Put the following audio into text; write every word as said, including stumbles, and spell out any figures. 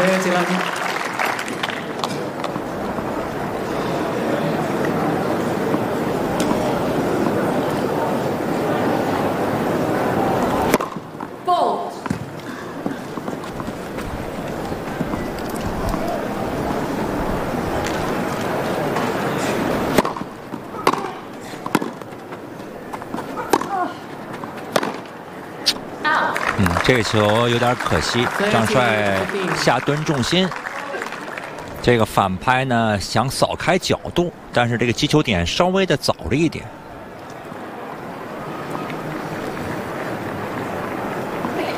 네, 제가 嗯，这个球有点可惜，张帅下蹲重心，这个反拍呢想扫开角度，但是这个击球点稍微的早了一点。